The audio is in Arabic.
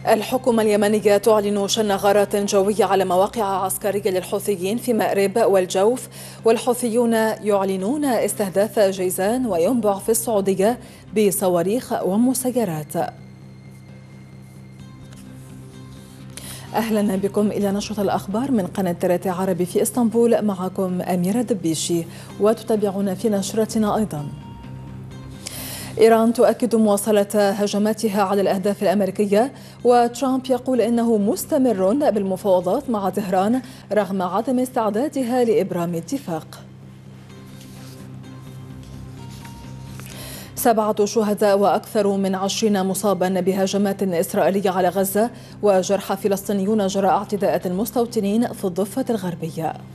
الحكومة اليمنية تعلن شن غارات جوية على مواقع عسكرية للحوثيين في مأرب والجوف، والحوثيون يعلنون استهداف جيزان وينبع في السعودية بصواريخ ومسيرات. أهلا بكم إلى نشرة الأخبار من قناة ترت عربي في إسطنبول، معكم أميرة دبيشي، وتتابعون في نشرتنا أيضا. إيران تؤكد مواصلة هجماتها على الأهداف الأمريكية، وترامب يقول إنه مستمر بالمفاوضات مع طهران رغم عدم استعدادها لإبرام اتفاق. 7 شهداء وأكثر من 20 مصابا بهجمات إسرائيلية على غزة، وجرحى فلسطينيون جراء اعتداءات المستوطنين في الضفة الغربية.